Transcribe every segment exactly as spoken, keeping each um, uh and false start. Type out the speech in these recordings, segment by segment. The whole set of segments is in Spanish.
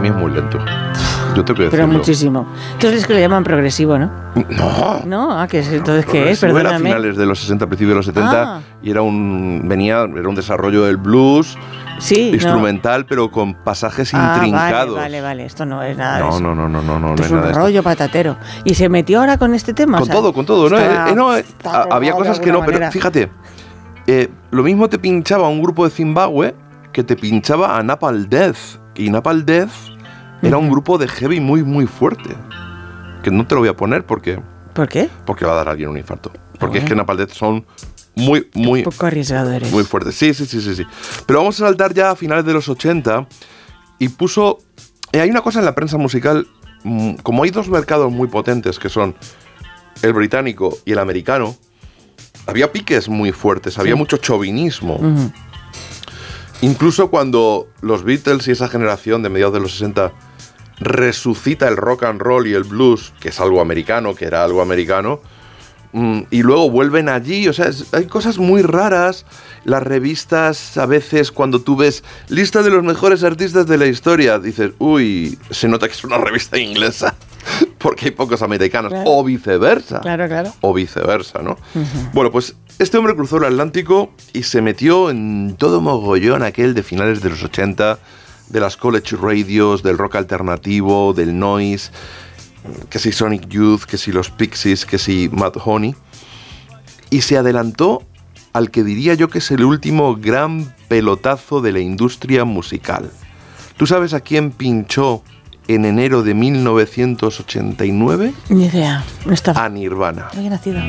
es muy lento. Yo tengo que decirlo. Pero muchísimo. Entonces es que le llaman progresivo, ¿no? No. No, ah, ¿qué es? Entonces, ¿qué es? Progresivo era a Perdóname. finales de los sesenta, principios de los setenta, Ah. y era un venía era un desarrollo del blues, Sí, instrumental, no. pero con pasajes ah, intrincados. Vale, vale, vale. Esto no es nada no, de eso. No, no, no, no, no, Esto no es es nada un de rollo patatero. Y se metió ahora con este tema. Con o sea, todo, con todo, ¿no? está, Eh, no eh, está había cosas que no, manera. pero fíjate, eh, lo mismo te pinchaba un grupo de Zimbabue que te pinchaba a Napalm Death. Y Napalm Death era un grupo de heavy muy, muy fuerte. Que no te lo voy a poner porque... ¿Por qué? Porque va a dar a alguien un infarto. Porque bueno. es que Napalm Death son muy, muy... Un poco arriesgado eres. Muy fuertes. Sí, sí, sí, sí, sí. Pero vamos a saltar ya a finales de los ochenta y puso... Eh, hay una cosa en la prensa musical, mmm, como hay dos mercados muy potentes que son el británico y el americano, había piques muy fuertes, había sí. mucho chauvinismo. Uh-huh. Incluso cuando los Beatles y esa generación de mediados de los sesenta resucita el rock and roll y el blues, que es algo americano, que era algo americano, mmm, y luego vuelven allí, o sea, es, hay cosas muy raras. Las revistas, a veces, cuando tú ves lista de los mejores artistas de la historia, dices, uy, se nota que es una revista inglesa, porque hay pocos americanos, claro. o viceversa. Claro, claro. O viceversa, ¿no? Uh-huh. Bueno, pues este hombre cruzó el Atlántico y se metió en todo mogollón aquel de finales de los ochenta, de las college radios, del rock alternativo, del noise, que si Sonic Youth, que si los Pixies, que si Mad Honey, y se adelantó al que diría yo que es el último gran pelotazo de la industria musical. ¿Tú sabes a quién pinchó en enero de mil novecientos ochenta y nueve? Ni idea. No estaba. A Nirvana. No había nacido.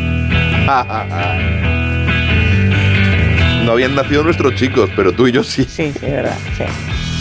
No habían nacido nuestros chicos, pero tú y yo sí. Sí, sí, verdad, sí.